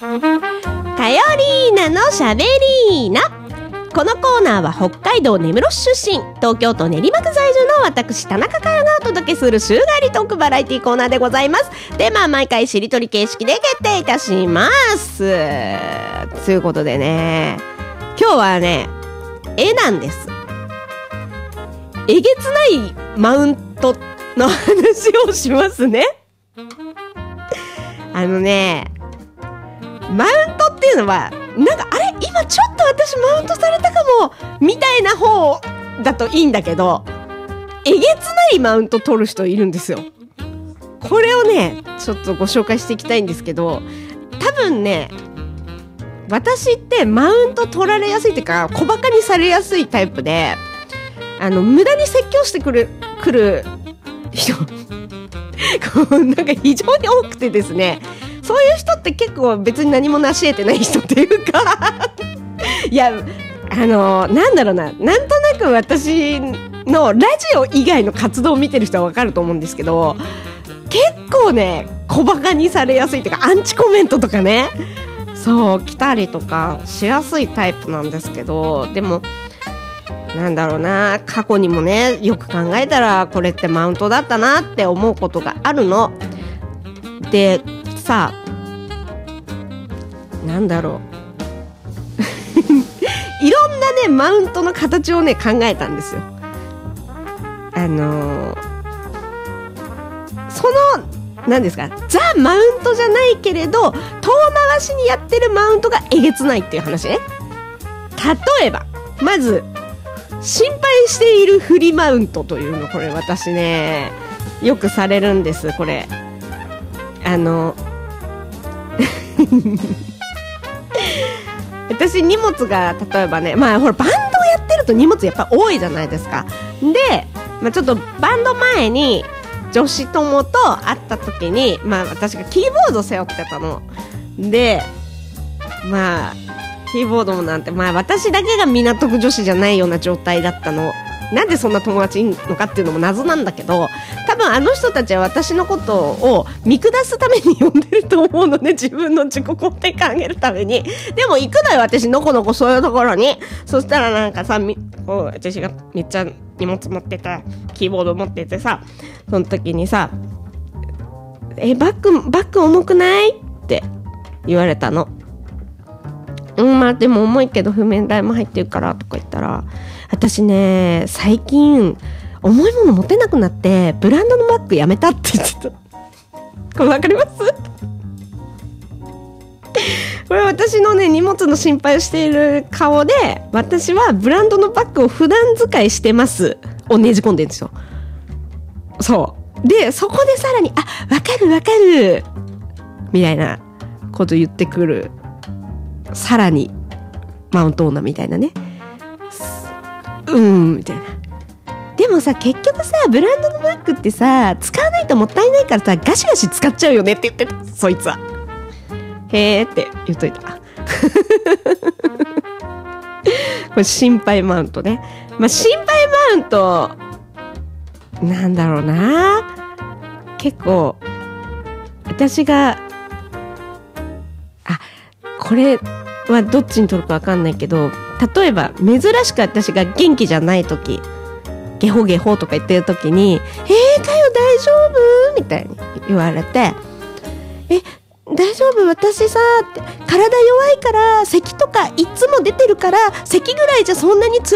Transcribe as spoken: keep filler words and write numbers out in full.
頼りーなのしゃべりーな。このコーナーは北海道根室市出身、東京都練馬区在住の私田中佳代がお届けする週替わりトークバラエティコーナーでございます。テーマは毎回しりとり形式で決定いたします。ということでね、今日はね、絵なんです。えげつないマウントの話をしますね。あのね、マウントっていうのはなんかあれ今ちょっと私マウントされたかもみたいな方だといいんだけど、えげつないマウント取る人いるんですよ。これをねちょっとご紹介していきたいんですけど、多分ね私ってマウント取られやすいというか小バカにされやすいタイプで、あの無駄に説教してくるくる人こうなんか非常に多くてですね、そういう人って結構別に何も成し得てない人っていうかいやあのなんだろうな、なんとなく私のラジオ以外の活動を見てる人は分かると思うんですけど、結構ね小バカにされやすいというかアンチコメントとかね、そう来たりとかしやすいタイプなんですけど、でもなんだろうな、過去にもねよく考えたらこれってマウントだったなって思うことがあるのでさ、なんだろういろんなねマウントの形をね考えたんですよ。あのー、その何ですか、ザ・マウントじゃないけれど遠回しにやってるマウントがえげつないっていう話ね。例えばまず心配しているフリマウントというの、これ私ねよくされるんです。これあの私荷物が例えばね、まあほらバンドをやってると荷物やっぱ多いじゃないですか。で、まあ、ちょっとバンド前に女子友と会った時に、まあ私がキーボード背負ってたので、まあキーボードもなんて、まあ私だけが港区女子じゃないような状態だったの。なんでそんな友達いんのかっていうのも謎なんだけど、多分あの人たちは私のことを見下すために呼んでると思うのね、自分の自己肯定感上げるために。でも行くのよ私のこのこそういうところに。そしたらなんかさ、みこう私がめっちゃ荷物持ってたキーボード持っててさ、その時にさ、えバッグバッグ重くないって言われたの。うん、まあでも重いけど譜面台も入ってるからとか言ったら、私ね最近重いもの持てなくなってブランドのバッグやめたって言ってた。これわかります？これ私のね荷物の心配をしている顔で、私はブランドのバッグを普段使いしてますをねじ込んでるんですよ。そうで、そこでさらにあ、わかるわかるみたいなこと言ってくる、さらにマウント女みたいなね、うんみたいな。でもさ結局さブランドのバッグってさ使わないともったいないからさガシガシ使っちゃうよねって言ってた、そいつは。へーって言っといたこれ心配マウントね。まあ心配マウントなんだろうな、結構私があこれはどっちに取るか分かんないけど、例えば珍しく私が元気じゃない時、ゲホゲホとか言ってる時に、えーかよ大丈夫みたいに言われて、え大丈夫私さって体弱いから咳とかいつも出てるから、咳ぐらいじゃそんなに辛